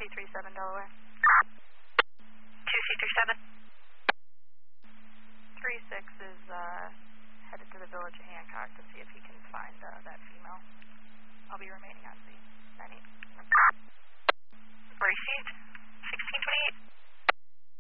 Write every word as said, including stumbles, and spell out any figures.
C three seven Delaware. two C three seven. three six is uh, headed to the village of Hancock to see if he can find uh, that female. I'll be remaining on scene.